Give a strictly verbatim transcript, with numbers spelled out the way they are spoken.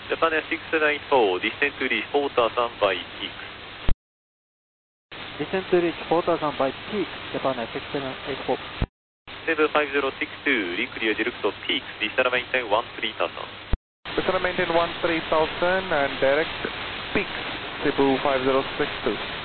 Japan Air six seven eight four, descend to reach four thousand by peaks. Descend to reach four thousand by peaks, Japan Air six seven eight four. Cebu five zero six two, reclear direct to peaks, descend maintain one three thousand. Descend maintain one three thousand and direct peaks, Cebu five zero six two.